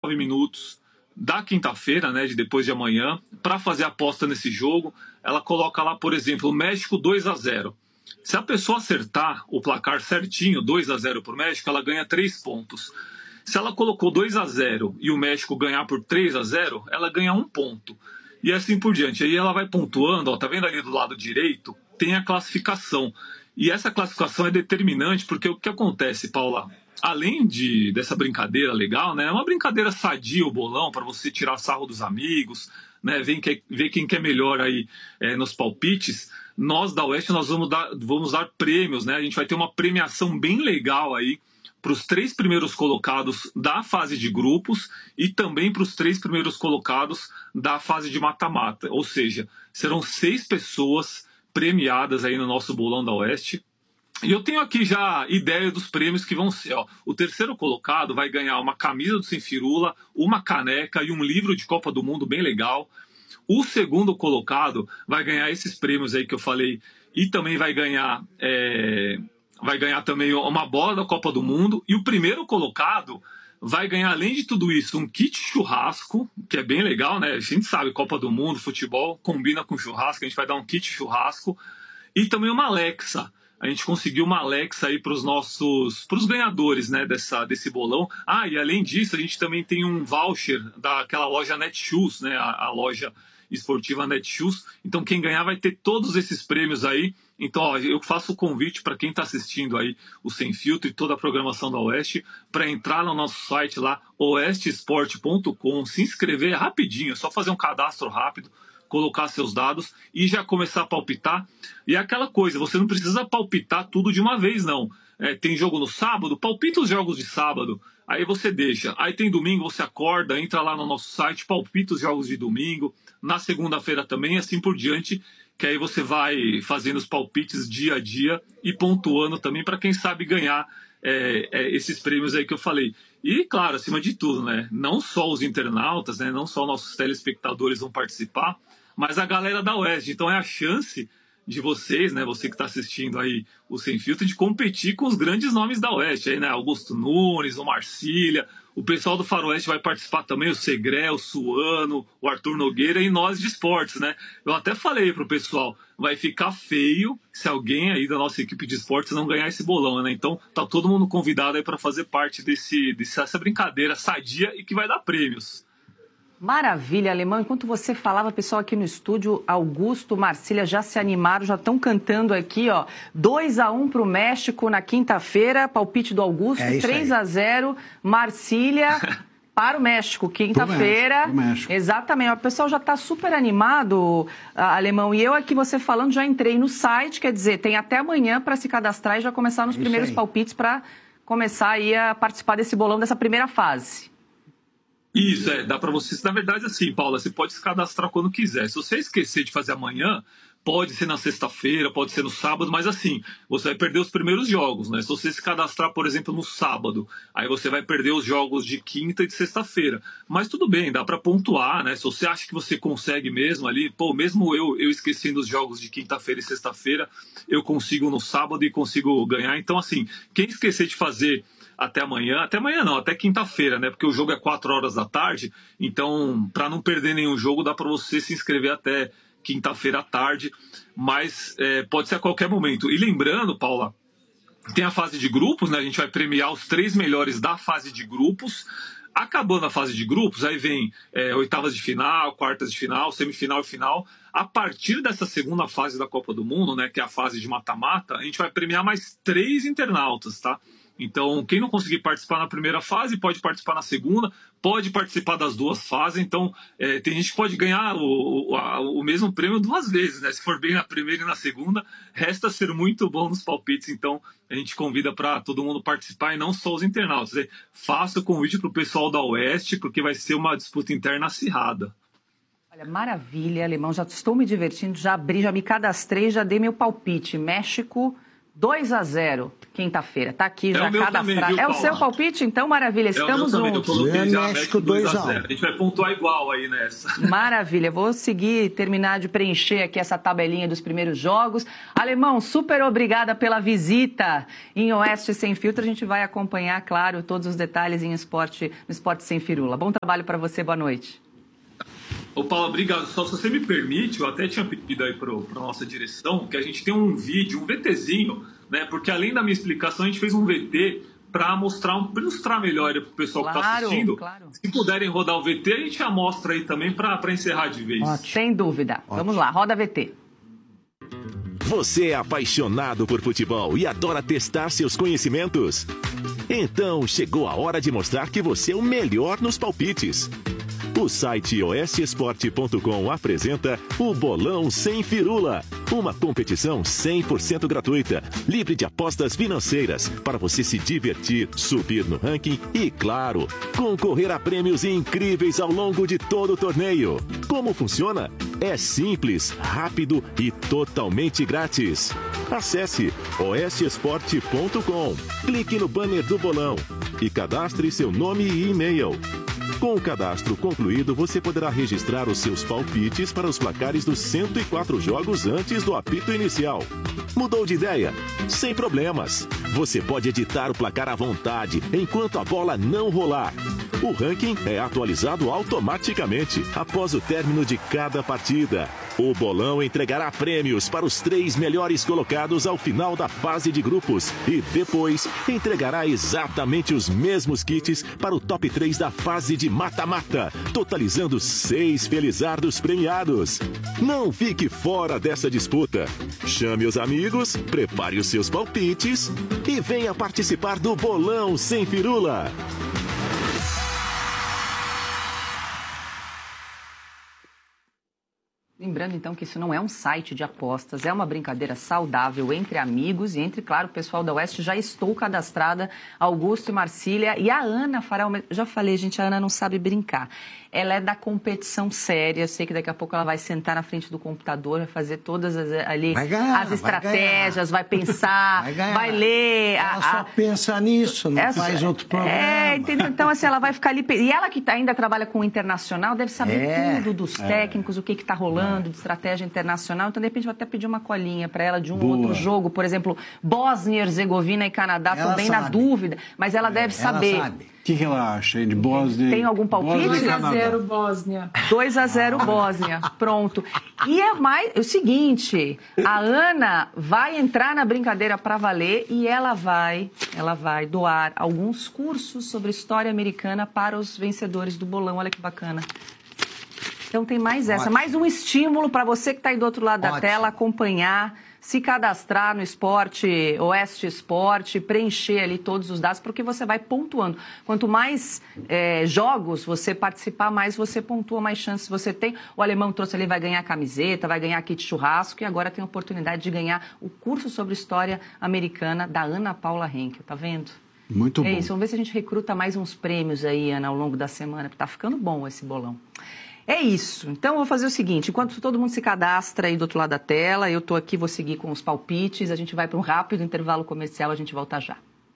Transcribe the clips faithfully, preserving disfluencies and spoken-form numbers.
nove minutos da quinta-feira, né, de depois de amanhã, para fazer aposta nesse jogo. Ela coloca lá, por exemplo, o México dois a zero. Se a pessoa acertar o placar certinho, dois a zero para o México, ela ganha três pontos. Se ela colocou dois a zero e o México ganhar por três a zero, ela ganha um ponto. E assim por diante. Aí ela vai pontuando, ó, tá vendo ali do lado direito? Tem a classificação. E essa classificação é determinante, porque o que acontece, Paula? Além de, dessa brincadeira legal, né? É uma brincadeira sadia o bolão, para você tirar sarro dos amigos, né? Ver, que, ver quem quer melhor aí é, nos palpites. Nós da Oeste nós vamos dar, vamos dar prêmios, né? A gente vai ter uma premiação bem legal aí para os três primeiros colocados da fase de grupos e também para os três primeiros colocados da fase de mata-mata. Ou seja, serão seis pessoas premiadas aí no nosso bolão da Oeste. E eu tenho aqui já ideia dos prêmios que vão ser. Ó. O terceiro colocado vai ganhar uma camisa do Sem Firula, uma caneca e um livro de Copa do Mundo bem legal. O segundo colocado vai ganhar esses prêmios aí que eu falei e também vai ganhar, é, vai ganhar também uma bola da Copa do Mundo. E o primeiro colocado vai ganhar, além de tudo isso, um kit churrasco, que é bem legal, né? A gente sabe, Copa do Mundo, futebol, combina com churrasco, a gente vai dar um kit churrasco. E também uma Alexa. A gente conseguiu uma Alexa aí para os nossos, para os ganhadores, né, dessa, desse bolão. Ah, e além disso, a gente também tem um voucher daquela loja Netshoes, né, a, a loja esportiva Netshoes. Então, quem ganhar vai ter todos esses prêmios aí. Então, ó, eu faço o convite para quem está assistindo aí o Sem Filtro e toda a programação da Oeste para entrar no nosso site lá, oeste esporte ponto com, se inscrever rapidinho, é só fazer um cadastro rápido, colocar seus dados e já começar a palpitar. E é aquela coisa, você não precisa palpitar tudo de uma vez, não. É, tem jogo no sábado, palpita os jogos de sábado, aí você deixa. Aí tem domingo, você acorda, entra lá no nosso site, palpita os jogos de domingo, na segunda-feira também, assim por diante, que aí você vai fazendo os palpites dia a dia e pontuando também para quem sabe ganhar é, é, esses prêmios aí que eu falei. E, claro, acima de tudo, né, não só os internautas, né, não só nossos telespectadores vão participar, mas a galera da Oeste. Então é a chance de vocês, né, você que está assistindo aí o Sem Filtro, de competir com os grandes nomes da Oeste, aí, né, Augusto Nunes, o Marcília, o pessoal do Faroeste vai participar também, o Segré, o Suano, o Arthur Nogueira e nós de esportes, né. Eu até falei pro pessoal, vai ficar feio se alguém aí da nossa equipe de esportes não ganhar esse bolão, né. Então tá todo mundo convidado aí para fazer parte desse, dessa brincadeira sadia e que vai dar prêmios. Maravilha, Alemão. Enquanto você falava, pessoal aqui no estúdio, Augusto, Marcília já se animaram, já estão cantando aqui, ó. dois a um para o México na quinta-feira, palpite do Augusto, é três a zero, Marcília para o México, quinta-feira. Exatamente. O pessoal já está super animado, Alemão. E eu aqui, você falando, já entrei no site, quer dizer, tem até amanhã para se cadastrar e já começar nos é primeiros aí. palpites para começar aí a participar desse bolão, dessa primeira fase. Isso, é, dá para você, na verdade assim, Paula, você pode se cadastrar quando quiser. Se você esquecer de fazer amanhã, pode ser na sexta-feira, pode ser no sábado, mas assim, você vai perder os primeiros jogos, né? Se você se cadastrar, por exemplo, no sábado, aí você vai perder os jogos de quinta e de sexta-feira. Mas tudo bem, dá para pontuar, né? Se você acha que você consegue mesmo ali, pô, mesmo eu, eu esquecendo os jogos de quinta-feira e sexta-feira, eu consigo no sábado e consigo ganhar. Então, assim, quem esquecer de fazer até amanhã, até amanhã não, até quinta-feira, né? Porque o jogo é quatro horas da tarde, então, para não perder nenhum jogo, dá para você se inscrever até quinta-feira à tarde, mas é, pode ser a qualquer momento. E lembrando, Paula, tem a fase de grupos, né? A gente vai premiar os três melhores da fase de grupos. Acabando a fase de grupos, aí vem é, oitavas de final, quartas de final, semifinal e final. A partir dessa segunda fase da Copa do Mundo, né, que é a fase de mata-mata, a gente vai premiar mais três internautas, tá? Então, quem não conseguir participar na primeira fase, pode participar na segunda, pode participar das duas fases. Então, é, tem gente que pode ganhar o, o, a, o mesmo prêmio duas vezes, né? Se for bem na primeira e na segunda, resta ser muito bom nos palpites. Então, a gente convida para todo mundo participar e não só os internautas. Né? Faça o convite para o pessoal da Oeste, porque vai ser uma disputa interna acirrada. Olha, maravilha, Alemão. Já estou me divertindo, já abri, já me cadastrei, já dei meu palpite. México dois a zero, quinta-feira. Tá aqui é já cadastrado. É o seu palpite? Então, maravilha. Estamos é juntos. Eu coloquei já México dois a um. A gente vai pontuar igual aí nessa. Maravilha. Vou seguir, terminar de preencher aqui essa tabelinha dos primeiros jogos. Alemão, super obrigada pela visita em Oeste Sem Filtro. A gente vai acompanhar, claro, todos os detalhes em esporte, no Esporte Sem Firula. Bom trabalho para você. Boa noite. Ô Paulo, obrigado. Só se você me permite, eu até tinha pedido aí para a nossa direção que a gente tenha um vídeo, um VTzinho, né? Porque além da minha explicação, a gente fez um V T para mostrar, um, pra ilustrar melhor para o pessoal claro, que está assistindo. Claro. Se puderem rodar o V T, a gente já mostra aí também para encerrar de vez. Ótimo. Sem dúvida. Ótimo. Vamos lá, roda V T. Você é apaixonado por futebol e adora testar seus conhecimentos? Então chegou a hora de mostrar que você é o melhor nos palpites. O site oeste esporte ponto com apresenta o Bolão Sem Firula, uma competição cem por cento gratuita, livre de apostas financeiras, para você se divertir, subir no ranking e, claro, concorrer a prêmios incríveis ao longo de todo o torneio. Como funciona? É simples, rápido e totalmente grátis. Acesse oeste esporte ponto com, clique no banner do bolão e cadastre seu nome e e-mail. Com o cadastro concluído, você poderá registrar os seus palpites para os placares dos cento e quatro jogos antes do apito inicial. Mudou de ideia? Sem problemas. Você pode editar o placar à vontade enquanto a bola não rolar. O ranking é atualizado automaticamente após o término de cada partida. O bolão entregará prêmios para os três melhores colocados ao final da fase de grupos e depois entregará exatamente os mesmos kits para o top três da fase de mata-mata, totalizando seis felizardos premiados. Não fique fora dessa disputa. Chame os amigos, prepare os seus palpites e venha participar do Bolão Sem Firula. Lembrando, então, que isso não é um site de apostas, é uma brincadeira saudável entre amigos e entre, claro, o pessoal da Oeste. Já estou cadastrada, Augusto e Marcília, e a Ana fará o... Já falei, gente, a Ana não sabe brincar. Ela é da competição séria, eu sei que daqui a pouco ela vai sentar na frente do computador, vai fazer todas as, ali, vai ganhar, as estratégias, vai, vai pensar, vai, vai ler... Ela a, só a... pensa nisso, não Essa... faz outro problema. É, entendeu? Então, assim, ela vai ficar ali... E ela que ainda trabalha com o internacional deve saber é, tudo dos é. técnicos, o que está rolando, de estratégia internacional. Então, de repente, vai até pedir uma colinha para ela de um Boa. outro jogo. Por exemplo, Bósnia, Herzegovina e Canadá, estou bem na dúvida, mas ela deve ela saber. Sabe. O que, que ela acha de Bósnia? Tem algum palpite? dois a zero Bósnia. dois a zero Bósnia. Pronto. E é mais é o seguinte, a Ana vai entrar na brincadeira para valer e ela vai, ela vai doar alguns cursos sobre história americana para os vencedores do bolão. Olha que bacana. Então tem mais essa, Ótimo. mais um estímulo para você que está aí do outro lado Ótimo. da tela acompanhar, se cadastrar no Esporte, Oeste Esporte, preencher ali todos os dados, porque você vai pontuando. Quanto mais é, jogos você participar, mais você pontua, mais chances você tem. O Alemão trouxe ali, vai ganhar camiseta, vai ganhar kit churrasco e agora tem a oportunidade de ganhar o curso sobre história americana da Ana Paula Henkel, tá vendo? Muito é bom. Isso, vamos ver se a gente recruta mais uns prêmios aí, Ana, ao longo da semana, porque tá ficando bom esse bolão. É isso. Então, eu vou fazer o seguinte, enquanto todo mundo se cadastra aí do outro lado da tela, eu estou aqui, vou seguir com os palpites, a gente vai para um rápido intervalo comercial, a gente volta já.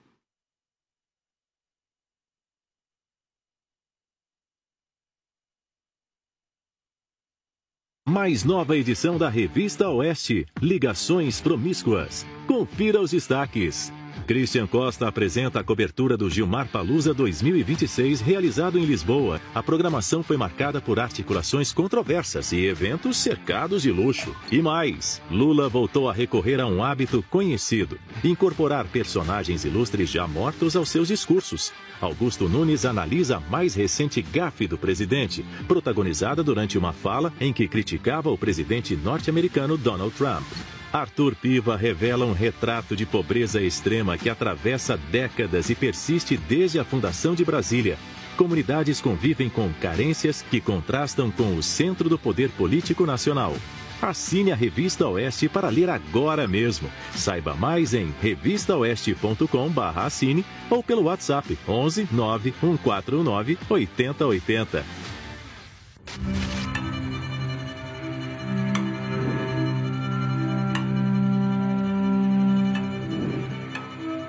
Mais nova edição da Revista Oeste, Ligações Promíscuas. Confira os destaques. Christian Costa apresenta a cobertura do Gilmar Palusa dois mil e vinte e seis, realizado em Lisboa. A programação foi marcada por articulações controversas e eventos cercados de luxo. E mais, Lula voltou a recorrer a um hábito conhecido: incorporar personagens ilustres já mortos aos seus discursos. Augusto Nunes analisa a mais recente gafe do presidente, protagonizada durante uma fala em que criticava o presidente norte-americano Donald Trump. Arthur Piva revela um retrato de pobreza extrema que atravessa décadas e persiste desde a fundação de Brasília. Comunidades convivem com carências que contrastam com o centro do poder político nacional. Assine a Revista Oeste para ler agora mesmo. Saiba mais em revista oeste ponto com barra assine ou pelo WhatsApp onze nove um quatro nove oito zero oito zero.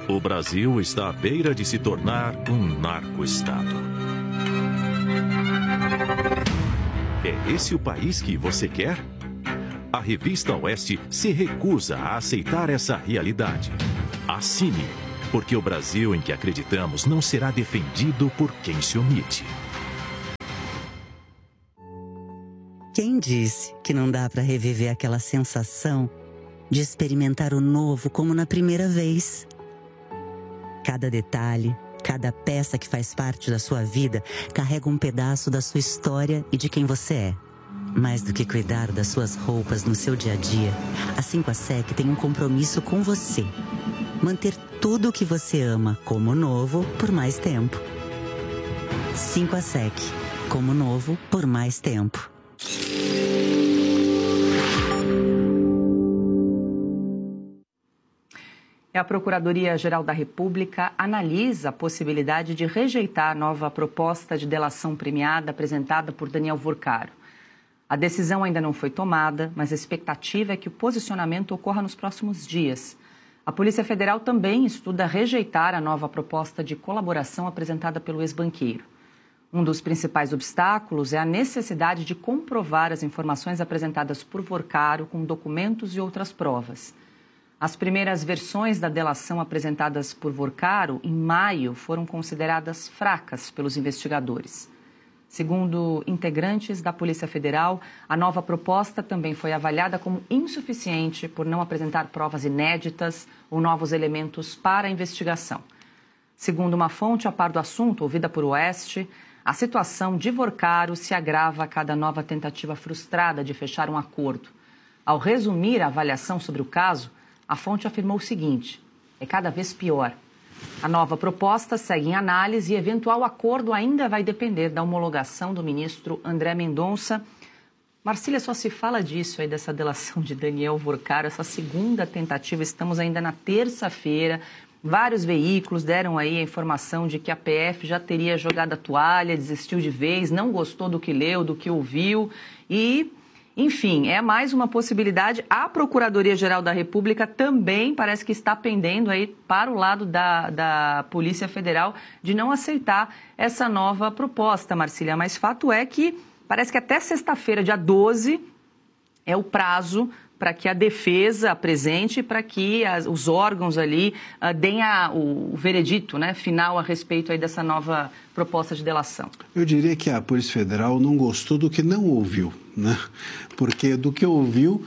O Brasil está à beira de se tornar um narco-estado. É esse o país que você quer? A revista Oeste se recusa a aceitar essa realidade. Assine, porque o Brasil em que acreditamos não será defendido por quem se omite. Quem disse que não dá para reviver aquela sensação de experimentar o novo como na primeira vez? Cada detalhe, cada peça que faz parte da sua vida carrega um pedaço da sua história e de quem você é. Mais do que cuidar das suas roupas no seu dia a dia, a cinco A S E C tem um compromisso com você. Manter tudo o que você ama como novo por mais tempo. cinco A S E C, como novo por mais tempo. A Procuradoria-Geral da República analisa a possibilidade de rejeitar a nova proposta de delação premiada apresentada por Daniel Vorcaro. A decisão ainda não foi tomada, mas a expectativa é que o posicionamento ocorra nos próximos dias. A Polícia Federal também estuda rejeitar a nova proposta de colaboração apresentada pelo ex-banqueiro. Um dos principais obstáculos é a necessidade de comprovar as informações apresentadas por Vorcaro com documentos e outras provas. As primeiras versões da delação apresentadas por Vorcaro, em maio, foram consideradas fracas pelos investigadores. Segundo integrantes da Polícia Federal, a nova proposta também foi avaliada como insuficiente por não apresentar provas inéditas ou novos elementos para a investigação. Segundo uma fonte a par do assunto, ouvida por Oeste, a situação de Vorcaro se agrava a cada nova tentativa frustrada de fechar um acordo. Ao resumir a avaliação sobre o caso, a fonte afirmou o seguinte: é cada vez pior. A nova proposta segue em análise e eventual acordo ainda vai depender da homologação do ministro André Mendonça. Marcília, só se fala disso aí, dessa delação de Daniel Vorcaro, essa segunda tentativa. Estamos ainda na terça-feira. Vários veículos deram aí a informação de que a P F já teria jogado a toalha, desistiu de vez, não gostou do que leu, do que ouviu e... Enfim, é mais uma possibilidade. A Procuradoria-Geral da República também parece que está pendendo aí para o lado da, da Polícia Federal de não aceitar essa nova proposta, Marcília. Mas fato é que parece que até sexta-feira, dia doze, é o prazo para que a defesa apresente, para que as, os órgãos ali uh, deem a, o, o veredito, né, final a respeito aí dessa nova proposta de delação. Eu diria que a Polícia Federal não gostou do que não ouviu, né? Porque do que ouviu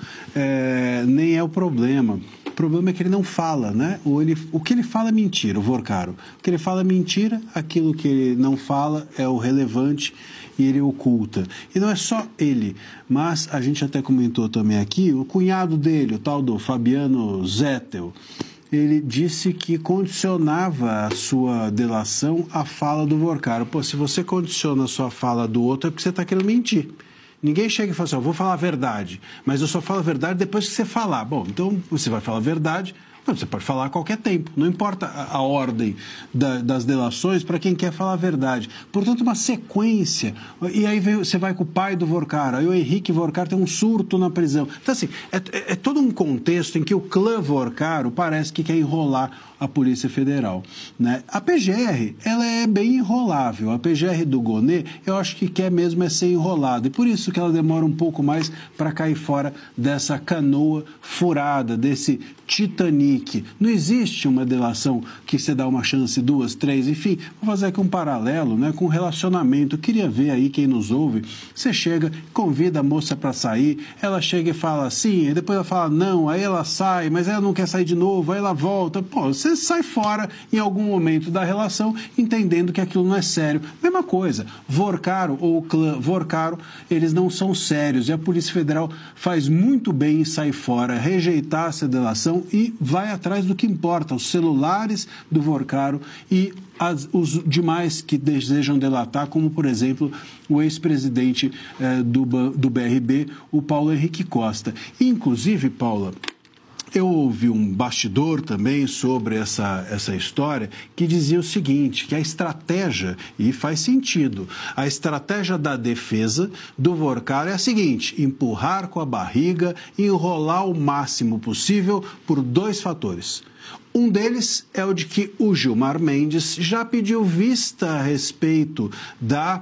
é, nem é o problema. O problema é que ele não fala, né? Ou ele, o que ele fala é mentira, o Vorcaro. O que ele fala é mentira, aquilo que ele não fala é o relevante e ele oculta. E não é só ele, mas a gente até comentou também aqui, o cunhado dele, o tal do Fabiano Zettel, ele disse que condicionava a sua delação à fala do Vorcaro. Pô, se você condiciona a sua fala do outro é porque você está querendo mentir. Ninguém chega e fala assim, ó, vou falar a verdade, mas eu só falo a verdade depois que você falar. Bom, então você vai falar a verdade, mas você pode falar a qualquer tempo. Não importa a, a ordem da, das delações para quem quer falar a verdade. Portanto, uma sequência. E aí vem, você vai com o pai do Vorcaro, aí o Henrique Vorcaro tem um surto na prisão. Então, assim, é, é, é todo um contexto em que o clã Vorcaro parece que quer enrolar a Polícia Federal, né? A P G R, ela é bem enrolável. A P G R do Gonê, eu acho que quer mesmo é ser enrolada. E por isso que ela demora um pouco mais para cair fora dessa canoa furada, desse Titanic. Não existe uma delação que você dá uma chance, duas, três, enfim. Vou fazer aqui um paralelo, né, com relacionamento. Eu queria ver aí quem nos ouve. Você chega, convida a moça para sair, ela chega e fala sim, e depois ela fala não, aí ela sai, mas ela não quer sair de novo, aí ela volta. Pô, você sai fora em algum momento da relação, entendendo que aquilo não é sério. Mesma coisa, Vorcaro ou o clã Vorcaro, eles não são sérios e a Polícia Federal faz muito bem em sair fora, rejeitar essa delação e vai atrás do que importa, os celulares do Vorcaro e as, os demais que desejam delatar, como, por exemplo, o ex-presidente eh, do, do B R B, o Paulo Henrique Costa. E, inclusive, Paula, eu ouvi um bastidor também sobre essa, essa história que dizia o seguinte, que a estratégia, e faz sentido, a estratégia da defesa do Vorcaro é a seguinte, empurrar com a barriga e enrolar o máximo possível por dois fatores. Um deles é o de que o Gilmar Mendes já pediu vista a respeito da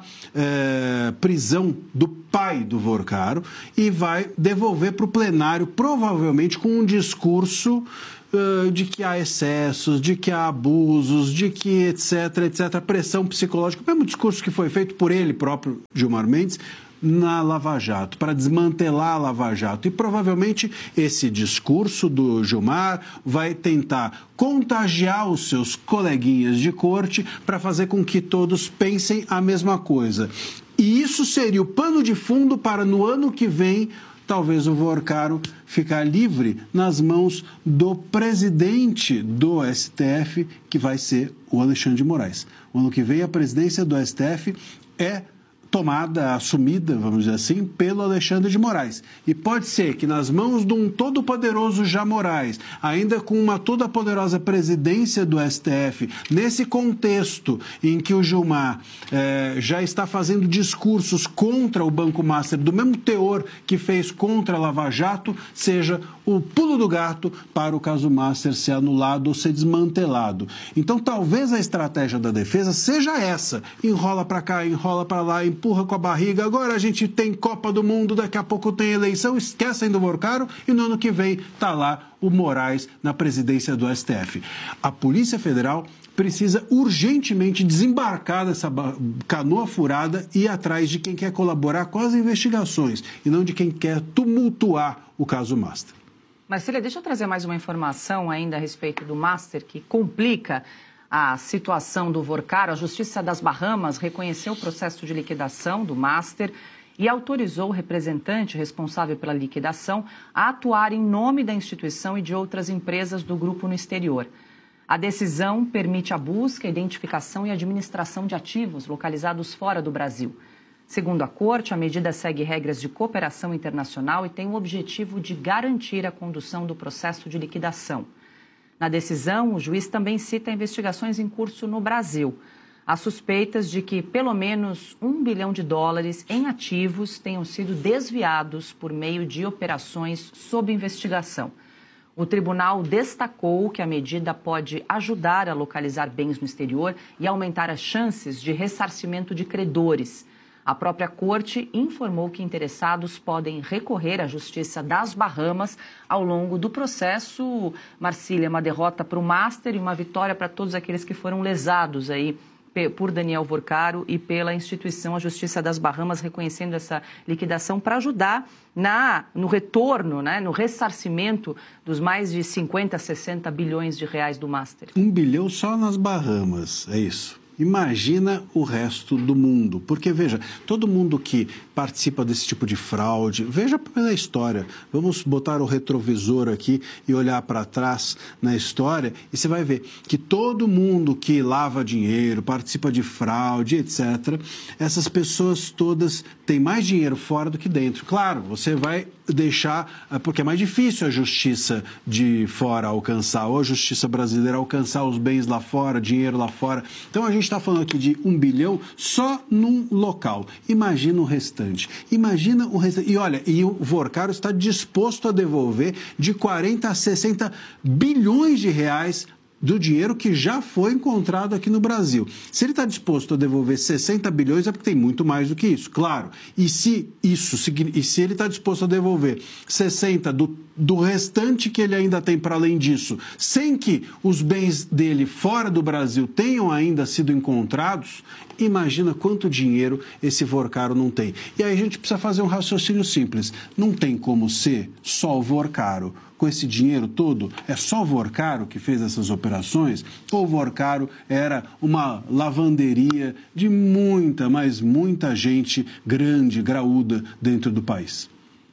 eh, prisão do pai do Vorcaro e vai devolver para o plenário, provavelmente com um discurso uh, de que há excessos, de que há abusos, de que etc, etc, pressão psicológica, o mesmo discurso que foi feito por ele próprio, Gilmar Mendes, na Lava Jato, para desmantelar a Lava Jato. E provavelmente esse discurso do Gilmar vai tentar contagiar os seus coleguinhas de corte para fazer com que todos pensem a mesma coisa. E isso seria o pano de fundo para, no ano que vem, talvez o Vorcaro ficar livre nas mãos do presidente do S T F, que vai ser o Alexandre de Moraes. O ano que vem, a presidência do S T F é tomada, assumida, vamos dizer assim, pelo Alexandre de Moraes. E pode ser que nas mãos de um todo-poderoso já Moraes, ainda com uma toda-poderosa presidência do S T F, nesse contexto em que o Gilmar eh, já está fazendo discursos contra o Banco Master, do mesmo teor que fez contra a Lava Jato, seja o pulo do gato para o caso Master ser anulado ou ser desmantelado. Então, talvez a estratégia da defesa seja essa. Enrola para cá, enrola para lá, empurra com a barriga. Agora a gente tem Copa do Mundo, daqui a pouco tem eleição, esquecem do Vorcaro e no ano que vem está lá o Moraes na presidência do S T F. A Polícia Federal precisa urgentemente desembarcar dessa canoa furada e ir atrás de quem quer colaborar com as investigações e não de quem quer tumultuar o caso Master. Marcília, deixa eu trazer mais uma informação ainda a respeito do Master, que complica a situação do Vorcaro. A Justiça das Bahamas reconheceu o processo de liquidação do Master e autorizou o representante responsável pela liquidação a atuar em nome da instituição e de outras empresas do grupo no exterior. A decisão permite a busca, identificação e administração de ativos localizados fora do Brasil. Segundo a Corte, a medida segue regras de cooperação internacional e tem o objetivo de garantir a condução do processo de liquidação. Na decisão, o juiz também cita investigações em curso no Brasil. Há suspeitas de que pelo menos um bilhão de dólares em ativos tenham sido desviados por meio de operações sob investigação. O tribunal destacou que a medida pode ajudar a localizar bens no exterior e aumentar as chances de ressarcimento de credores. A própria Corte informou que interessados podem recorrer à Justiça das Bahamas ao longo do processo. Marcília, uma derrota para o Master e uma vitória para todos aqueles que foram lesados aí por Daniel Vorcaro e pela instituição, a Justiça das Bahamas, reconhecendo essa liquidação para ajudar na, no retorno, né, no ressarcimento dos mais de cinquenta, sessenta bilhões de reais do Master. Um bilhão só nas Bahamas, é isso. Imagina o resto do mundo, porque veja, todo mundo que participa desse tipo de fraude, veja pela história, vamos botar o retrovisor aqui e olhar para trás na história e você vai ver que todo mundo que lava dinheiro, participa de fraude, etcétera, essas pessoas todas têm mais dinheiro fora do que dentro. Claro, você vai deixar, porque é mais difícil a justiça de fora alcançar, ou a justiça brasileira alcançar os bens lá fora, dinheiro lá fora. Então a gente está falando aqui de um bilhão só num local. Imagina o restante. Imagina o restante. E olha, e o Vorcaro está disposto a devolver de quarenta a sessenta bilhões de reais do dinheiro que já foi encontrado aqui no Brasil. Se ele está disposto a devolver sessenta bilhões, é porque tem muito mais do que isso, claro. E se isso, e se ele está disposto a devolver sessenta do, do restante que ele ainda tem para além disso, sem que os bens dele fora do Brasil tenham ainda sido encontrados, imagina quanto dinheiro esse Vorcaro não tem. E aí a gente precisa fazer um raciocínio simples. Não tem como ser só o Vorcaro. Com esse dinheiro todo, é só o Vorcaro que fez essas operações? Ou o Vorcaro era uma lavanderia de muita, mas muita gente grande, graúda dentro do país?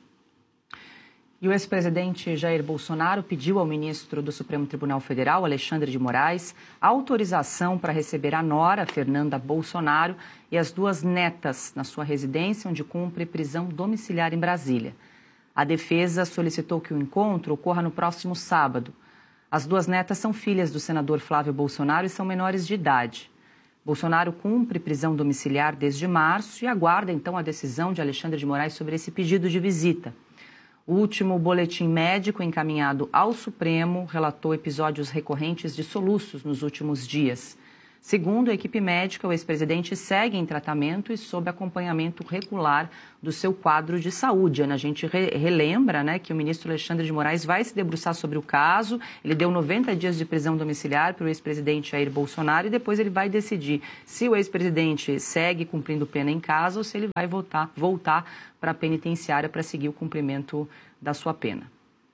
E o ex-presidente Jair Bolsonaro pediu ao ministro do Supremo Tribunal Federal, Alexandre de Moraes, autorização para receber a nora, Fernanda Bolsonaro, e as duas netas na sua residência, onde cumpre prisão domiciliar em Brasília. A defesa solicitou que o encontro ocorra no próximo sábado. As duas netas são filhas do senador Flávio Bolsonaro e são menores de idade. Bolsonaro cumpre prisão domiciliar desde março e aguarda, então, a decisão de Alexandre de Moraes sobre esse pedido de visita. O último boletim médico encaminhado ao Supremo relatou episódios recorrentes de soluços nos últimos dias. Segundo a equipe médica, o ex-presidente segue em tratamento e sob acompanhamento regular do seu quadro de saúde. Ana, a gente re relembra né, que o ministro Alexandre de Moraes vai se debruçar sobre o caso. Ele deu noventa dias de prisão domiciliar para o ex-presidente Jair Bolsonaro e depois ele vai decidir se o ex-presidente segue cumprindo pena em casa ou se ele vai voltar, voltar para a penitenciária para seguir o cumprimento da sua pena.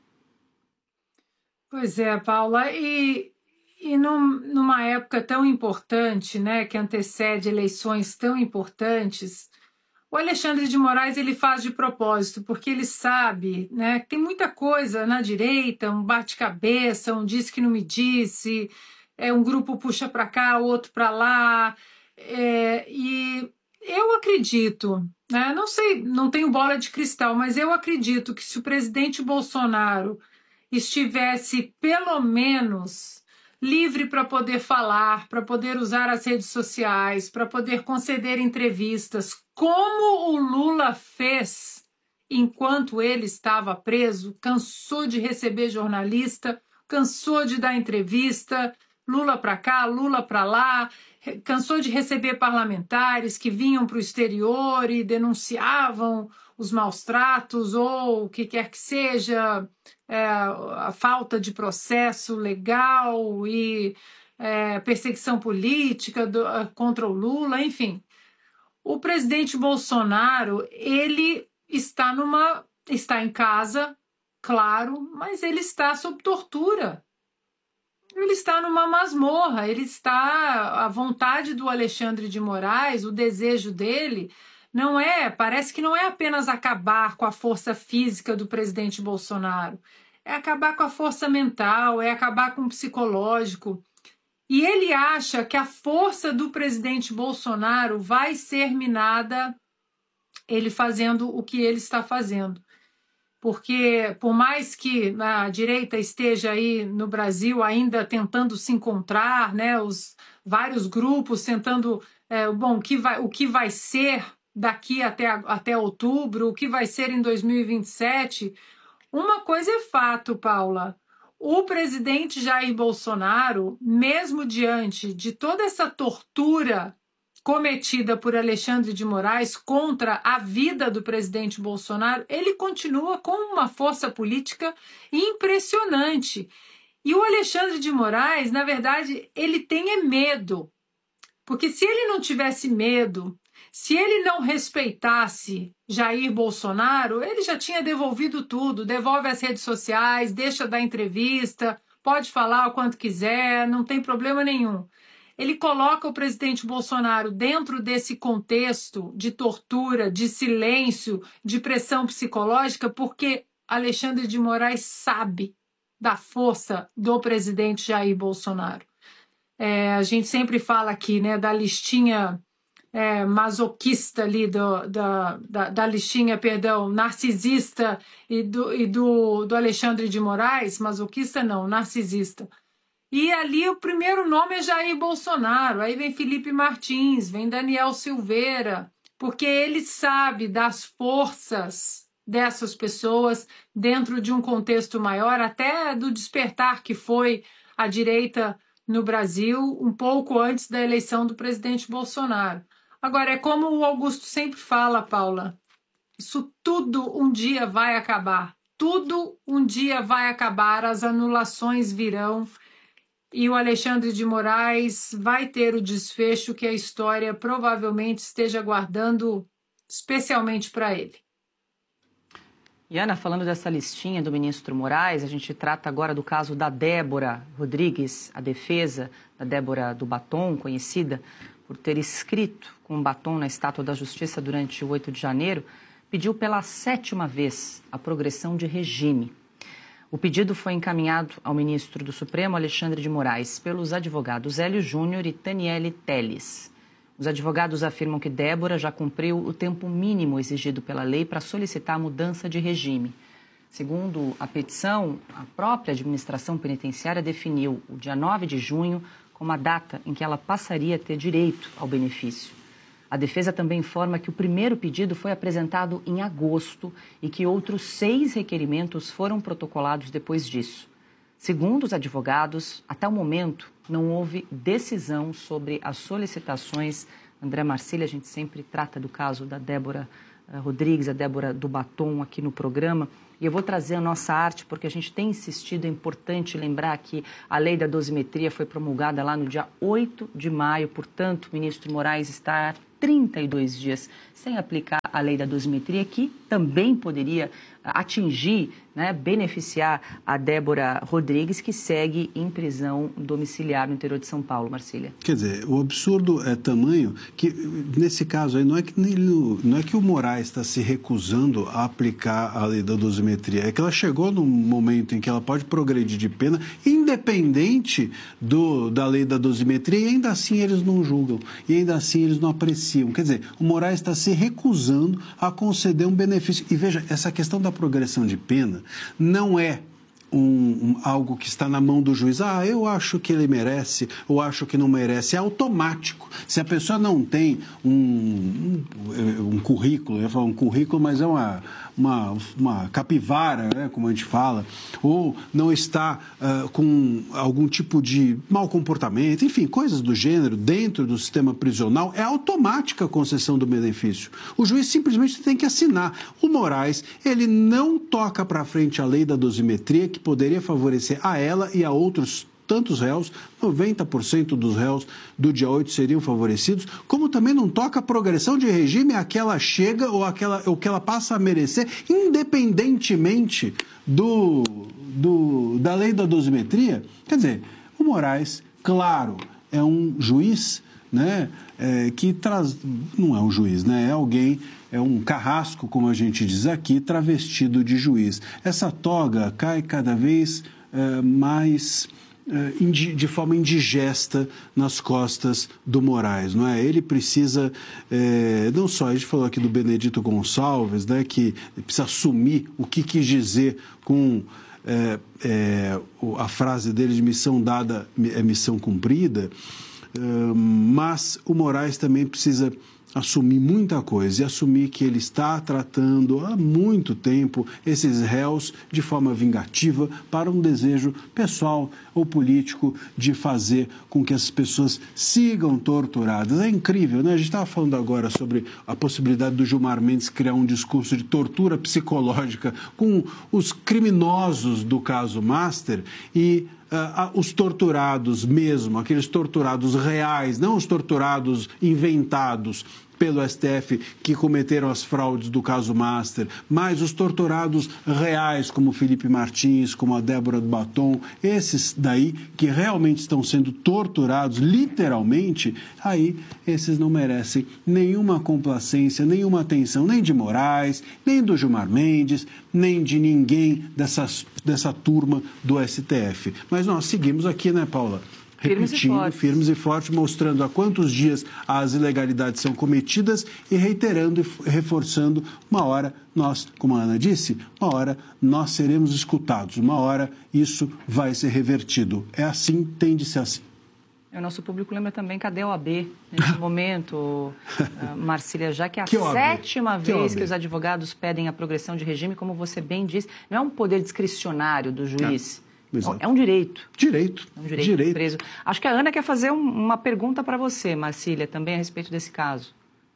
Pois é, Paula, e... E num, numa época tão importante, né, que antecede eleições tão importantes, o Alexandre de Moraes ele faz de propósito, porque ele sabe, né, que tem muita coisa na direita, um bate-cabeça, um diz que não me disse, é, um grupo puxa para cá, outro para lá, é, e eu acredito, né, não sei, não tenho bola de cristal, mas eu acredito que se o presidente Bolsonaro estivesse pelo menos livre para poder falar, para poder usar as redes sociais, para poder conceder entrevistas, como o Lula fez enquanto ele estava preso, cansou de receber jornalista, cansou de dar entrevista, Lula para cá, Lula para lá, cansou de receber parlamentares que vinham para o exterior e denunciavam os maus tratos ou o que quer que seja, é, a falta de processo legal e é, perseguição política do, contra o Lula, enfim. O presidente Bolsonaro, ele está, numa, está em casa, claro, mas ele está sob tortura. Ele está numa masmorra, ele está, a vontade do Alexandre de Moraes, o desejo dele, não é, parece que não é apenas acabar com a força física do presidente Bolsonaro, é acabar com a força mental, é acabar com o psicológico. E ele acha que a força do presidente Bolsonaro vai ser minada ele fazendo o que ele está fazendo. Porque, por mais que a direita esteja aí no Brasil ainda tentando se encontrar, né, os vários grupos tentando, é, bom, o que vai, o que vai ser daqui até, até outubro, o que vai ser em dois mil e vinte e sete, uma coisa é fato, Paula. O presidente Jair Bolsonaro, mesmo diante de toda essa tortura cometida por Alexandre de Moraes contra a vida do presidente Bolsonaro, ele continua com uma força política impressionante. E o Alexandre de Moraes, na verdade, ele tem é medo. Porque se ele não tivesse medo, se ele não respeitasse Jair Bolsonaro, ele já tinha devolvido tudo, devolve as redes sociais, deixa dar entrevista, pode falar o quanto quiser, não tem problema nenhum. Ele coloca o presidente Bolsonaro dentro desse contexto de tortura, de silêncio, de pressão psicológica, porque Alexandre de Moraes sabe da força do presidente Jair Bolsonaro. É, a gente sempre fala aqui, né, da listinha é, masoquista ali, do, da, da, da listinha, perdão, narcisista e, do, e do, do Alexandre de Moraes, masoquista não, narcisista. E ali o primeiro nome é Jair Bolsonaro, aí vem Felipe Martins, vem Daniel Silveira, porque ele sabe das forças dessas pessoas dentro de um contexto maior, até do despertar que foi a direita no Brasil, um pouco antes da eleição do presidente Bolsonaro. Agora, é como o Augusto sempre fala, Paula, isso tudo um dia vai acabar, tudo um dia vai acabar, as anulações virão, e o Alexandre de Moraes vai ter o desfecho que a história provavelmente esteja aguardando especialmente para ele. E Ana, falando dessa listinha do ministro Moraes, a gente trata agora do caso da Débora Rodrigues, a defesa da Débora do Batom, conhecida por ter escrito com um batom na Estátua da Justiça durante o oito de janeiro, pediu pela sétima vez a progressão de regime. O pedido foi encaminhado ao ministro do Supremo, Alexandre de Moraes, pelos advogados Hélio Júnior e Taniele Teles. Os advogados afirmam que Débora já cumpriu o tempo mínimo exigido pela lei para solicitar a mudança de regime. Segundo a petição, a própria administração penitenciária definiu o dia nove de junho como a data em que ela passaria a ter direito ao benefício. A defesa também informa que o primeiro pedido foi apresentado em agosto e que outros seis requerimentos foram protocolados depois disso. Segundo os advogados, até o momento não houve decisão sobre as solicitações. André Marcília, a gente sempre trata do caso da Débora Rodrigues, a Débora do Batom aqui no programa. E eu vou trazer a nossa arte, porque a gente tem insistido, é importante lembrar que a lei da dosimetria foi promulgada lá no dia oito de maio, portanto, o ministro Moraes está há trinta e dois dias sem aplicar a lei da dosimetria, que também poderia atingir, né, beneficiar a Débora Rodrigues, que segue em prisão domiciliar no interior de São Paulo, Marcília. Quer dizer, o absurdo é tamanho que, nesse caso aí, não é que, não é que o Moraes está se recusando a aplicar a lei da dosimetria, é que ela chegou num momento em que ela pode progredir de pena, independente do, da lei da dosimetria, e ainda assim eles não julgam, e ainda assim eles não apreciam. Quer dizer, o Moraes está se recusando a conceder um benefício. E veja, essa questão da progressão de pena não é um, um, algo que está na mão do juiz. Ah, eu acho que ele merece, ou acho que não merece. É automático. Se a pessoa não tem um, um, um currículo, eu ia falar um currículo, mas é uma, uma, uma capivara, né, como a gente fala, ou não está uh, com algum tipo de mau comportamento, enfim, coisas do gênero, dentro do sistema prisional, é automática a concessão do benefício. O juiz simplesmente tem que assinar. O Moraes, ele não toca para frente a lei da dosimetria, que poderia favorecer a ela e a outros tantos réus, noventa por cento dos réus do dia oito seriam favorecidos, como também não toca a progressão de regime a que ela chega ou a que ela, ou que ela passa a merecer, independentemente do, do, da lei da dosimetria. Quer dizer, o Moraes, claro, é um juiz, né, é, que traz... Não é um juiz, né, é alguém... É um carrasco, como a gente diz aqui, travestido de juiz. Essa toga cai cada vez uh, mais uh, indi- de forma indigesta nas costas do Moraes, não é? Ele precisa, eh, não só, a gente falou aqui do Benedito Gonçalves, né, que precisa assumir o que quis dizer com eh, eh, a frase dele de missão dada é missão cumprida, uh, mas o Moraes também precisa assumir muita coisa e assumir que ele está tratando há muito tempo esses réus de forma vingativa para um desejo pessoal ou político de fazer com que as pessoas sigam torturadas. É incrível, né? A gente estava falando agora sobre a possibilidade do Gilmar Mendes criar um discurso de tortura psicológica com os criminosos do caso Master e Uh, os torturados mesmo, aqueles torturados reais, não os torturados inventados pelo S T F que cometeram as fraudes do caso Master, mas os torturados reais, como Felipe Martins, como a Débora do Batom, esses daí que realmente estão sendo torturados, literalmente, aí esses não merecem nenhuma complacência, nenhuma atenção, nem de Moraes, nem do Gilmar Mendes, nem de ninguém dessas, dessa turma do S T F. Mas nós seguimos aqui, né, Paula? Firmes Repetindo, e fortes. firmes e fortes, mostrando há quantos dias as ilegalidades são cometidas e reiterando e reforçando, uma hora nós, como a Ana disse, uma hora nós seremos escutados, uma hora isso vai ser revertido. É assim, tem de ser assim. O nosso público lembra também, cadê a O A B nesse momento, uh, Marcília, já que é a que sétima que vez que os advogados pedem a progressão de regime, como você bem disse, não é um poder discricionário do juiz. É. Exato. É um direito. Direito. É um direito, direito. preso. Acho que a Ana quer fazer um, uma pergunta para você, Marcília, também a respeito desse caso.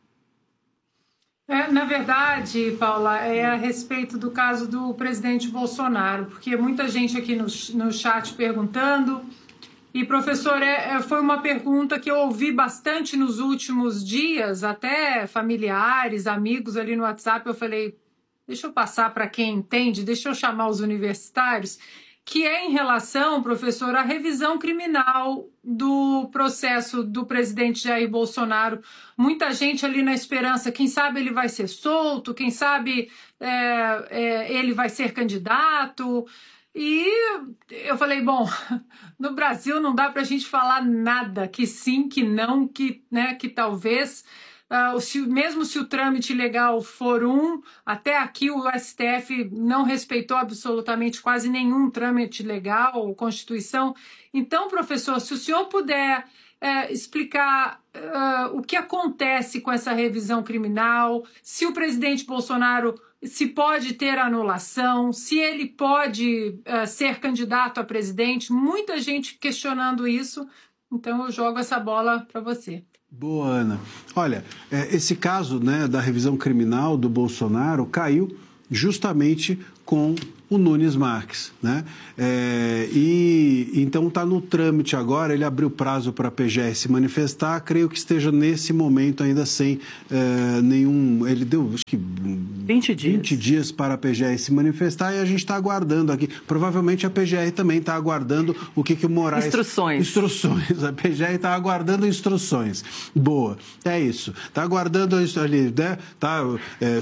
É, na verdade, Paula, é a respeito do caso do presidente Bolsonaro, porque muita gente aqui no, no chat perguntando, e professor, é, foi uma pergunta que eu ouvi bastante nos últimos dias, até familiares, amigos ali no WhatsApp, eu falei, deixa eu passar para quem entende, deixa eu chamar os universitários, que é em relação, professor, à revisão criminal do processo do presidente Jair Bolsonaro. Muita gente ali na esperança, quem sabe ele vai ser solto, quem sabe é, é, ele vai ser candidato. E eu falei, bom, no Brasil não dá para a gente falar nada, que sim, que não, que, né, que talvez... Uh, se, mesmo se o trâmite legal for um, até aqui o S T F não respeitou absolutamente quase nenhum trâmite legal ou Constituição. Então, professor, se o senhor puder é, explicar uh, o que acontece com essa revisão criminal, se o presidente Bolsonaro se pode ter anulação, se ele pode uh, ser candidato a presidente. Muita gente questionando isso, então eu jogo essa bola para você. Boa, Ana. Olha, esse caso, né, da revisão criminal do Bolsonaro caiu justamente com o Nunes Marques, né? É, e então está no trâmite agora, ele abriu prazo para a P G R se manifestar, creio que esteja nesse momento ainda sem é, nenhum, ele deu acho que vinte dias. vinte dias para a P G R se manifestar e a gente está aguardando aqui, provavelmente a P G R também está aguardando o que que o Moraes... Instruções. Instruções, a P G R está aguardando instruções. Boa, é isso, está aguardando ali, né? Está é,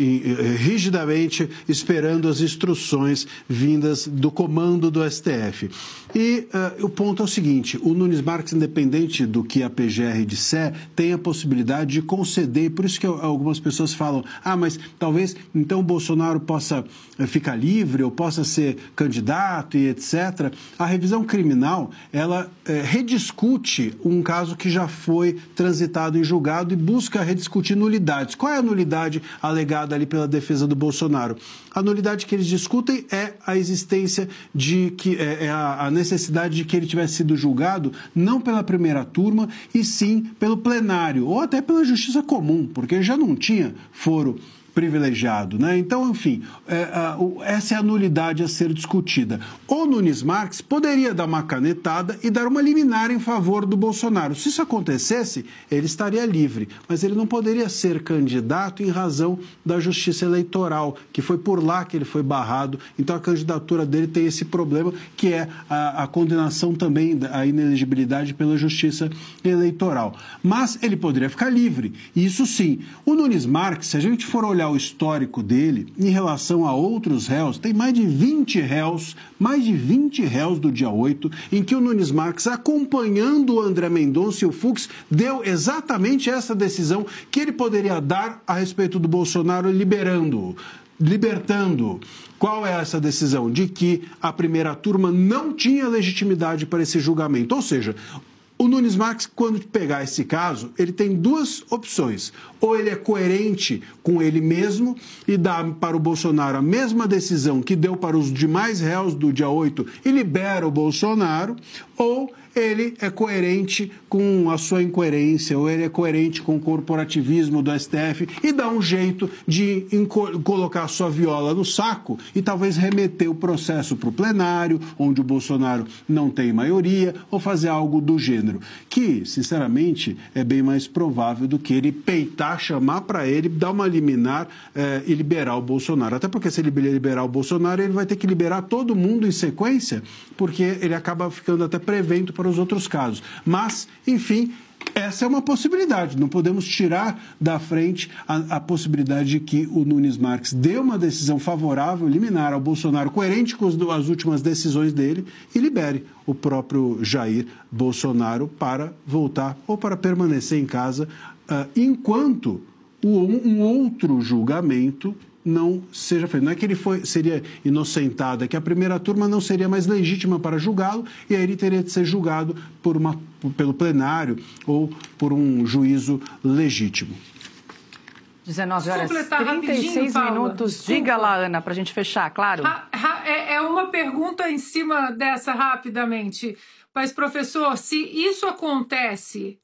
rigidamente esperando as instruções vindas do comando do S T F. E uh, o ponto é o seguinte, o Nunes Marques, independente do que a P G R disser, tem a possibilidade de conceder, por isso que algumas pessoas falam, ah, mas talvez então o Bolsonaro possa ficar livre ou possa ser candidato e etcétera. A revisão criminal, ela eh, rediscute um caso que já foi transitado em julgado e busca rediscutir nulidades. Qual é a nulidade alegada ali pela defesa do Bolsonaro? A nulidade que eles discutem é a existência de que é, é a, a necessidade de que ele tivesse sido julgado não pela primeira turma e sim pelo plenário ou até pela justiça comum, porque ele já não tinha foro privilegiado, né? Então, enfim, é, a, o, essa é a nulidade a ser discutida. O Nunes Marques poderia dar uma canetada e dar uma liminar em favor do Bolsonaro. Se isso acontecesse, ele estaria livre, mas ele não poderia ser candidato em razão da justiça eleitoral, que foi por lá que ele foi barrado. Então, a candidatura dele tem esse problema, que é a, a condenação também, a inelegibilidade pela justiça eleitoral. Mas ele poderia ficar livre, isso sim. O Nunes Marques, se a gente for olhar o histórico dele em relação a outros réus, tem mais de vinte réus, mais de vinte réus do dia oito, em que o Nunes Marques, acompanhando o André Mendonça e o Fux, deu exatamente essa decisão que ele poderia dar a respeito do Bolsonaro, liberando-o, libertando. Qual é essa decisão? De que a primeira turma não tinha legitimidade para esse julgamento, ou seja, o Nunes Marques, quando pegar esse caso, ele tem duas opções. Ou ele é coerente com ele mesmo e dá para o Bolsonaro a mesma decisão que deu para os demais réus do dia oito e libera o Bolsonaro, ou ele é coerente com a sua incoerência, ou ele é coerente com o corporativismo do S T F e dá um jeito de colocar a sua viola no saco e talvez remeter o processo para o plenário, onde o Bolsonaro não tem maioria, ou fazer algo do gênero, que, sinceramente, é bem mais provável do que ele peitar, chamar para ele, dar uma liminar eh, e liberar o Bolsonaro. Até porque se ele liberar o Bolsonaro, ele vai ter que liberar todo mundo em sequência, porque ele acaba ficando até prevento para os outros casos. Mas, enfim, essa é uma possibilidade. Não podemos tirar da frente a, a possibilidade de que o Nunes Marques dê uma decisão favorável, liminar ao Bolsonaro, coerente com as últimas decisões dele, e libere o próprio Jair Bolsonaro para voltar ou para permanecer em casa, uh, enquanto o, um outro julgamento não seja feito. Não é que ele foi, seria inocentado, é que a primeira turma não seria mais legítima para julgá-lo e aí ele teria de ser julgado por uma, pelo plenário ou por um juízo legítimo. dezenove horas e trinta e seis minutos. Desculpa. Diga lá, Ana, para a gente fechar, claro. Ha, ha, é uma pergunta em cima dessa rapidamente. Mas, professor, se isso acontece,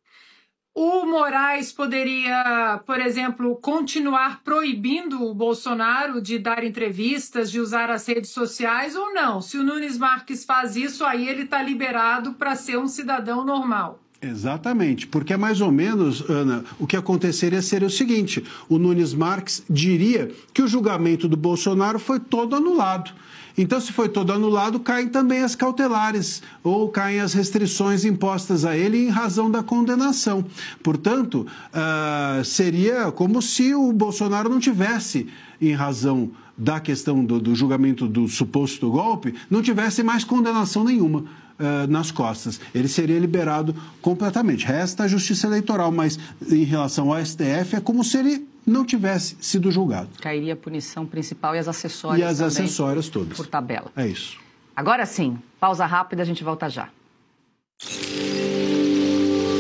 o Moraes poderia, por exemplo, continuar proibindo o Bolsonaro de dar entrevistas, de usar as redes sociais ou não? Se o Nunes Marques faz isso, aí ele está liberado para ser um cidadão normal. Exatamente, porque é mais ou menos, Ana, o que aconteceria seria o seguinte, o Nunes Marques diria que o julgamento do Bolsonaro foi todo anulado. Então, se foi todo anulado, caem também as cautelares ou caem as restrições impostas a ele em razão da condenação. Portanto, uh, seria como se o Bolsonaro não tivesse, em razão da questão do, do julgamento do suposto golpe, não tivesse mais condenação nenhuma uh, nas costas. Ele seria liberado completamente. Resta a justiça eleitoral, mas em relação ao S T F é como se ele não tivesse sido julgado. Cairia a punição principal e as acessórias E as também, acessórias todas. por tabela. É isso. Agora sim, pausa rápida, a gente volta já.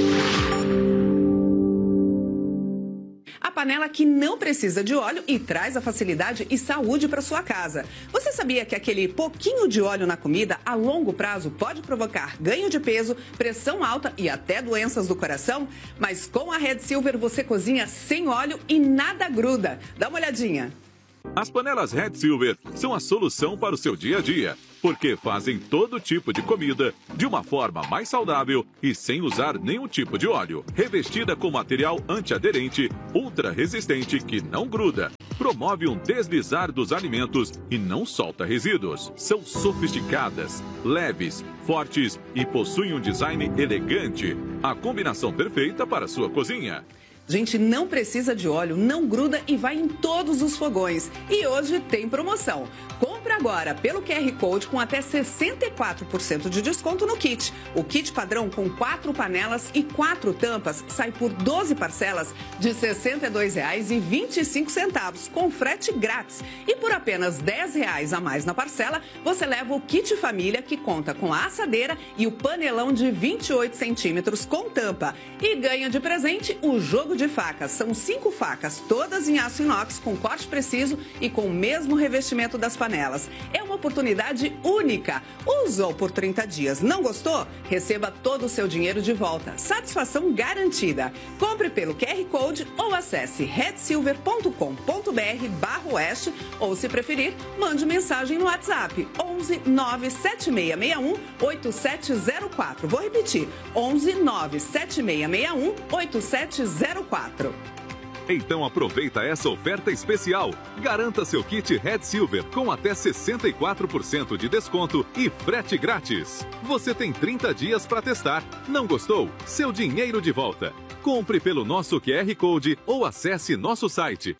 panela que não precisa de óleo e traz a facilidade e saúde para sua casa. Você sabia que aquele pouquinho de óleo na comida a longo prazo pode provocar ganho de peso, pressão alta e até doenças do coração? Mas com a Red Silver você cozinha sem óleo e nada gruda. Dá uma olhadinha. As panelas Red Silver são a solução para o seu dia a dia, porque fazem todo tipo de comida de uma forma mais saudável e sem usar nenhum tipo de óleo. Revestida com material antiaderente, ultra resistente que não gruda, promove um deslizar dos alimentos e não solta resíduos. São sofisticadas, leves, fortes e possuem um design elegante. A combinação perfeita para a sua cozinha. Gente, não precisa de óleo, não gruda e vai em todos os fogões. E hoje tem promoção. Compre agora pelo Q R Code com até sessenta e quatro por cento de desconto no kit. O kit padrão com quatro panelas e quatro tampas sai por doze parcelas de sessenta e dois reais e vinte e cinco centavos, com frete grátis. E por apenas dez reais a mais na parcela, você leva o kit família, que conta com a assadeira e o panelão de vinte e oito centímetros com tampa. E ganha de presente o jogo de facas. São cinco facas, todas em aço inox, com corte preciso e com o mesmo revestimento das panelas. É uma oportunidade única. Usou por trinta dias, não gostou? Receba todo o seu dinheiro de volta. Satisfação garantida. Compre pelo Q R Code ou acesse red silver ponto com ponto br barra oeste ou, se preferir, mande mensagem no WhatsApp onze nove sete seis seis um oito sete zero quatro. Vou repetir, onze nove sete seis seis um oito sete zero quatro. Então aproveita essa oferta especial. Garanta seu kit Red Silver com até sessenta e quatro por cento de desconto e frete grátis. Você tem trinta dias para testar. Não gostou? Seu dinheiro de volta. Compre pelo nosso Q R Code ou acesse nosso site.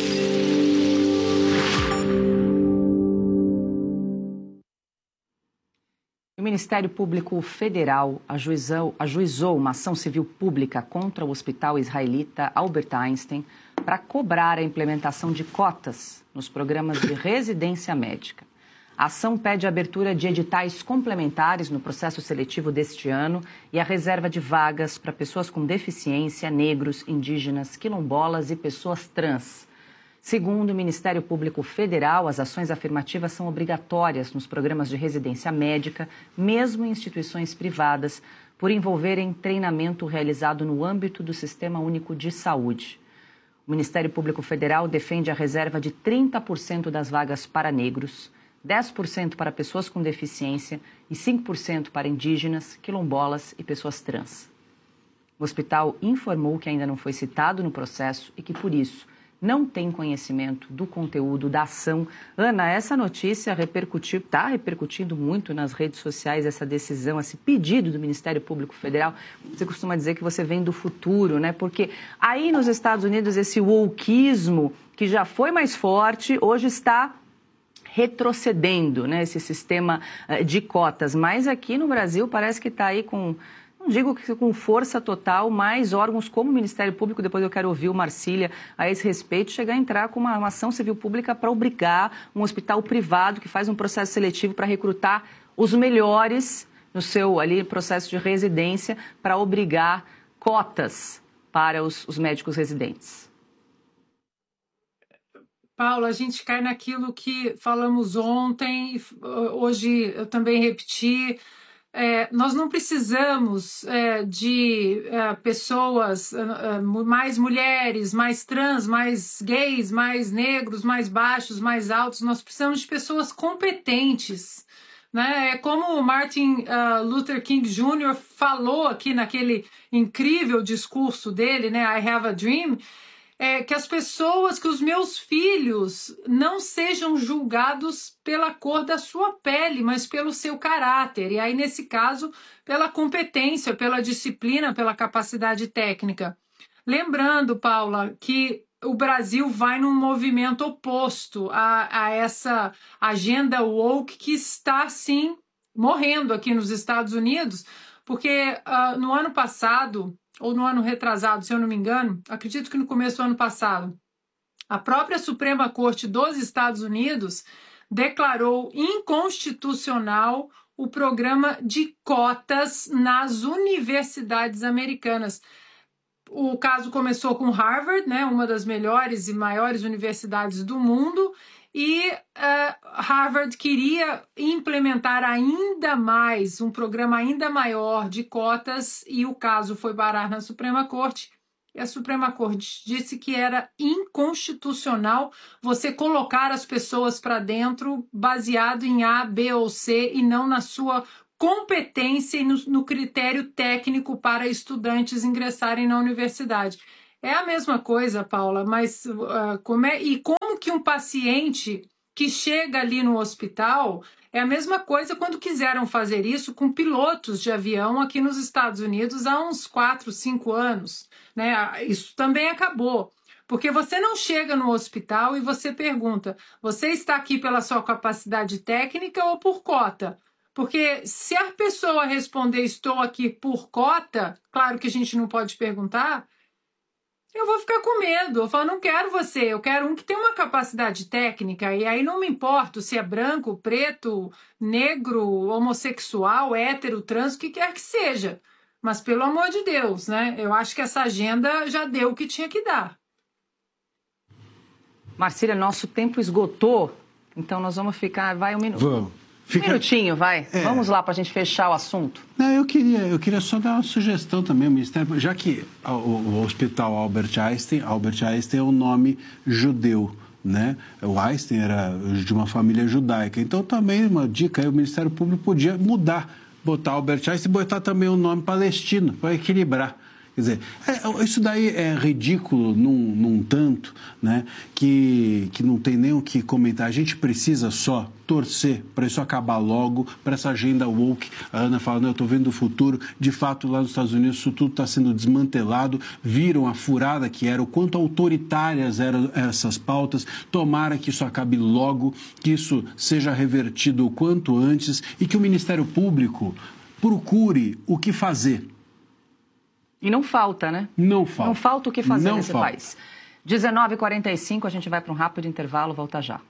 O Ministério Público Federal ajuizou, ajuizou uma ação civil pública contra o hospital israelita Albert Einstein para cobrar a implementação de cotas nos programas de residência médica. A ação pede a abertura de editais complementares no processo seletivo deste ano e a reserva de vagas para pessoas com deficiência, negros, indígenas, quilombolas e pessoas trans. Segundo o Ministério Público Federal, as ações afirmativas são obrigatórias nos programas de residência médica, mesmo em instituições privadas, por envolverem treinamento realizado no âmbito do Sistema Único de Saúde. O Ministério Público Federal defende a reserva de trinta por cento das vagas para negros, dez por cento para pessoas com deficiência e cinco por cento para indígenas, quilombolas e pessoas trans. O hospital informou que ainda não foi citado no processo e que, por isso, não tem conhecimento do conteúdo da ação. Ana, essa notícia repercutiu, está repercutindo muito nas redes sociais, essa decisão, esse pedido do Ministério Público Federal. Você costuma dizer que você vem do futuro, né? Porque aí nos Estados Unidos esse wokeismo, que já foi mais forte, hoje está retrocedendo, né? Esse sistema de cotas. Mas aqui no Brasil parece que está aí com... Não digo que com força total, mas órgãos como o Ministério Público, depois eu quero ouvir o Marcília a esse respeito, chegar a entrar com uma, uma ação civil pública para obrigar um hospital privado que faz um processo seletivo para recrutar os melhores no seu ali, processo de residência, para obrigar cotas para os, os médicos residentes. Paula, a gente cai naquilo que falamos ontem, hoje eu também repeti. É, nós não precisamos é, de é, pessoas, é, mais mulheres, mais trans, mais gays, mais negros, mais baixos, mais altos. Nós precisamos de pessoas competentes, né? É como o Martin uh, Luther King Júnior falou aqui naquele incrível discurso dele, né? I Have a Dream. É, que as pessoas, que os meus filhos não sejam julgados pela cor da sua pele, mas pelo seu caráter. E aí, nesse caso, pela competência, pela disciplina, pela capacidade técnica. Lembrando, Paula, que o Brasil vai num movimento oposto a, a essa agenda woke que está, sim, morrendo aqui nos Estados Unidos, porque uh, no ano passado... ou no ano retrasado, se eu não me engano, acredito que no começo do ano passado, a própria Suprema Corte dos Estados Unidos declarou inconstitucional o programa de cotas nas universidades americanas. o caso começou com Harvard, né, uma das melhores e maiores universidades do mundo, e uh, Harvard queria implementar ainda mais, um programa ainda maior de cotas, e o caso foi parar na Suprema Corte. E a Suprema Corte disse que era inconstitucional você colocar as pessoas para dentro baseado em A, B ou C e não na sua competência e no, no critério técnico para estudantes ingressarem na universidade. É a mesma coisa, Paula, mas uh, como é, e como que um paciente que chega ali no hospital, é a mesma coisa quando quiseram fazer isso com pilotos de avião aqui nos Estados Unidos há uns quatro, cinco anos, né? Isso também acabou. Porque você não chega no hospital e você pergunta, você está aqui pela sua capacidade técnica ou por cota? Porque se a pessoa responder estou aqui por cota, claro que a gente não pode perguntar, eu vou ficar com medo. Eu falo, não quero você, eu quero um que tem uma capacidade técnica, e aí não me importo se é branco, preto, negro, homossexual, hétero, trans, o que quer que seja. Mas pelo amor de Deus, né? Eu acho que essa agenda já deu o que tinha que dar. Marcília, nosso tempo esgotou, então nós vamos ficar, vai um minuto. Vamos. Fica... Um minutinho, vai. É. Vamos lá para a gente fechar o assunto. Não, eu queria, eu queria só dar uma sugestão também, Ministério, já que o, o Hospital Albert Einstein, Albert Einstein é um nome judeu, né? O Einstein era de uma família judaica, então também uma dica aí, o Ministério Público podia mudar, botar Albert Einstein e botar também um nome palestino, para equilibrar. Quer dizer, é, isso daí é ridículo num, num tanto, né, que, que não tem nem o que comentar. A gente precisa só torcer para isso acabar logo, para essa agenda woke. A Ana fala, não, eu estou vendo o futuro. De fato, lá nos Estados Unidos, isso tudo está sendo desmantelado. Viram a furada que era, o quanto autoritárias eram essas pautas. Tomara que isso acabe logo, que isso seja revertido o quanto antes e que o Ministério Público procure o que fazer. E não falta, né? Não falta. Não falta o que fazer não nesse falta. país. dezenove e quarenta e cinco, a gente vai para um rápido intervalo, volta já.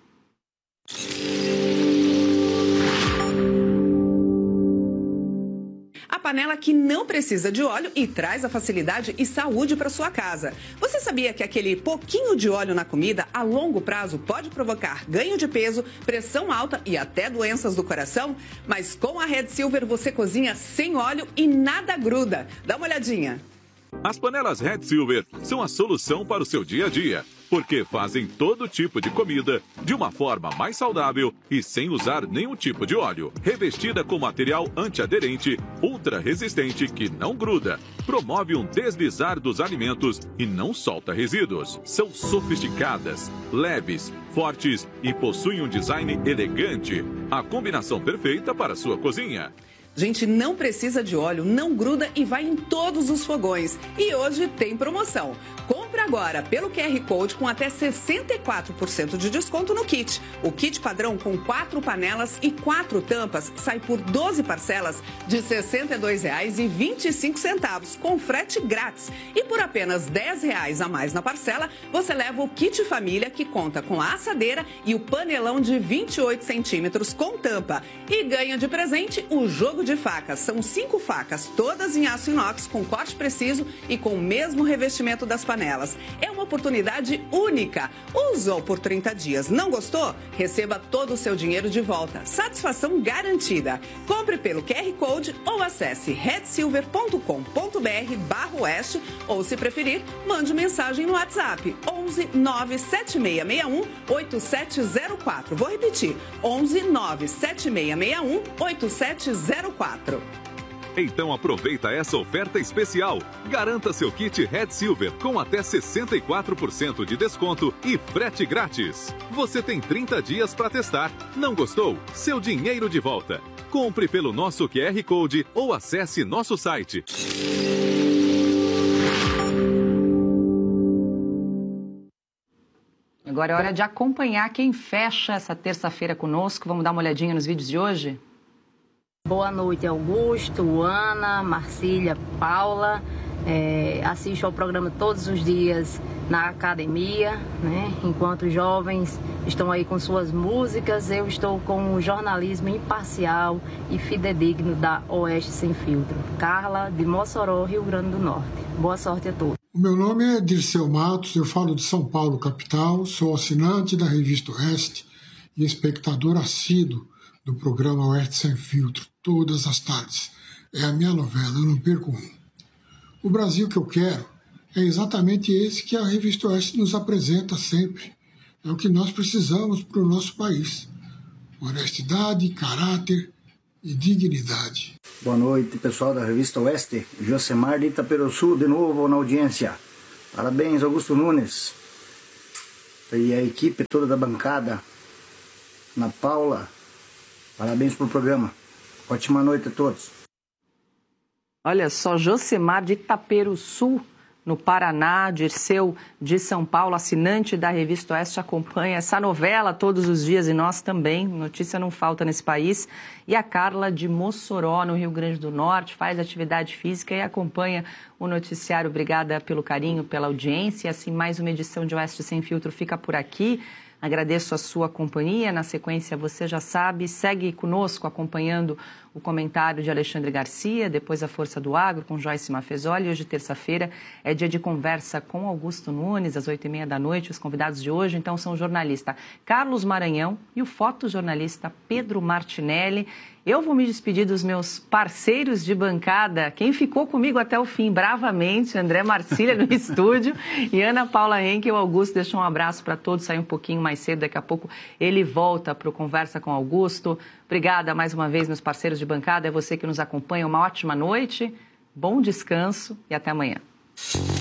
A panela que não precisa de óleo e traz a facilidade e saúde para sua casa. Você sabia que aquele pouquinho de óleo na comida a longo prazo pode provocar ganho de peso, pressão alta e até doenças do coração? Mas com a Red Silver você cozinha sem óleo e nada gruda. Dá uma olhadinha. As panelas Red Silver são a solução para o seu dia a dia, porque fazem todo tipo de comida de uma forma mais saudável e sem usar nenhum tipo de óleo. Revestida com material antiaderente, ultra resistente que não gruda, promove um deslizar dos alimentos e não solta resíduos. São sofisticadas, leves, fortes e possuem um design elegante. A combinação perfeita para a sua cozinha. Gente, não precisa de óleo, não gruda e vai em todos os fogões. E hoje tem promoção. Compre agora pelo Q R Code com até sessenta e quatro por cento de desconto no kit. O kit padrão com quatro panelas e quatro tampas sai por doze parcelas de sessenta e dois reais e vinte e cinco centavos, com frete grátis. E por apenas dez reais a mais na parcela, você leva o kit família, que conta com a assadeira e o panelão de vinte e oito centímetros com tampa. E ganha de presente o jogo de facas. São cinco facas, todas em aço inox, com corte preciso e com o mesmo revestimento das panelas. É uma oportunidade única. Usou por trinta dias, não gostou? Receba todo o seu dinheiro de volta. Satisfação garantida. Compre pelo Q R Code ou acesse red silver ponto com ponto br barra oeste, ou se preferir, mande mensagem no WhatsApp onze nove sete seis seis um oito sete zero quatro. Vou repetir, onze nove sete seis seis um oito sete zero quatro. Então aproveita essa oferta especial. Garanta seu kit Red Silver com até sessenta e quatro por cento de desconto e frete grátis. Você tem trinta dias para testar. Não gostou? Seu dinheiro de volta. Compre pelo nosso Q R Code ou acesse nosso site. Agora é hora de acompanhar quem fecha essa terça-feira conosco. Vamos dar uma olhadinha nos vídeos de hoje? Boa noite, Augusto, Ana, Marcília, Paula. É, assisto ao programa todos os dias na academia, né? Enquanto os jovens estão aí com suas músicas, eu estou com o jornalismo imparcial e fidedigno da Oeste Sem Filtro. Carla, de Mossoró, Rio Grande do Norte. Boa sorte a todos. O meu nome é Dirceu Matos, eu falo de São Paulo, capital, sou assinante da Revista Oeste e espectador assíduo do programa Oeste Sem Filtro, todas as tardes. É a minha novela, eu não perco um. O Brasil que eu quero é exatamente esse que a Revista Oeste nos apresenta sempre. É o que nós precisamos para o nosso país. Honestidade, caráter e dignidade. Boa noite, pessoal da Revista Oeste. Josemar de Itaperuçu, de novo na audiência. Parabéns, Augusto Nunes. E a equipe toda da bancada. Ana Paula, parabéns pelo programa. Ótima noite a todos. Olha só, Josemar de Itaperuçu, no Paraná, Dirceu de São Paulo, assinante da Revista Oeste, acompanha essa novela todos os dias e nós também, notícia não falta nesse país. E a Carla de Mossoró, no Rio Grande do Norte, faz atividade física e acompanha o noticiário. Obrigada pelo carinho, pela audiência. Assim, mais uma edição de Oeste Sem Filtro fica por aqui. Agradeço a sua companhia. Na sequência, você já sabe, segue conosco acompanhando o comentário de Alexandre Garcia, depois a Força do Agro com Joyce Mafezoli. Hoje, terça-feira, é dia de conversa com Augusto Nunes, às oito e meia da noite. Os convidados de hoje, então, são o jornalista Carlos Maranhão e o fotojornalista Pedro Martinelli. Eu vou me despedir dos meus parceiros de bancada, quem ficou comigo até o fim, bravamente, André Marcília no estúdio e Ana Paula Henke. O Augusto deixou um abraço para todos, sair um pouquinho mais cedo, daqui a pouco ele volta para o Conversa com Augusto. Obrigada mais uma vez, meus parceiros de bancada, é você que nos acompanha, uma ótima noite, bom descanso e até amanhã.